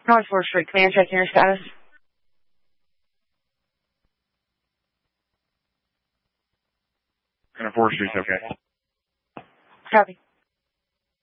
North 4th Street, command checking your status. And 4th Street's okay. Copy.